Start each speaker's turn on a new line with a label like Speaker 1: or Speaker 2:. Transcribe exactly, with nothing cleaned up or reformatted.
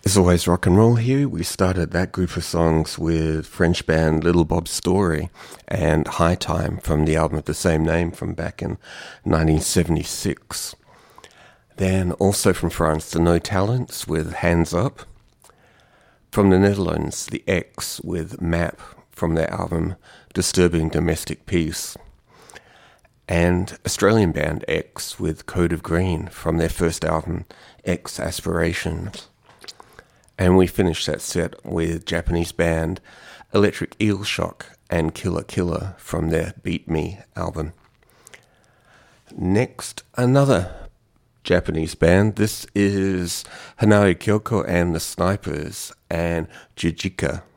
Speaker 1: As always, rock and roll here. We started that group of songs with French band Little Bob's Story and High Time from the album of the same name from back in nineteen seventy-six. Then also from France, the No Talents with Hands Up. From the Netherlands, the X with Map from their album Disturbing Domestic Peace. And Australian band X with Code of Green from their first album X Aspirations. And we finished that set with Japanese band Electric Eel Shock and Killer Killer from their Beat Me album. Next, another Japanese band. This is Hanae Kyoko and the Snipers and Jujika.